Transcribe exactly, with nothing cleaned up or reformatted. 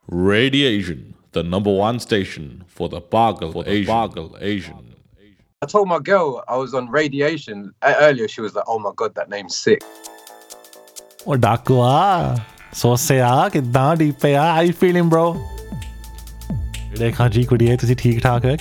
Radiation, the number one station for the Pagal for the Asian. Pagal Asian. I told my girl I was on Radiation uh, earlier. She was like, "Oh my god, that name's sick." ਉਹ ਡਾਕੂਆ ਸੋਸਿਆ ਕਿੱਦਾਂ ਡੀਪਿਆ high feeling bro ਦੇਖਾਂ ਜੀ ਕੁੜੀਏ ਤੁਸੀਂ ਠੀਕ ਠਾਕ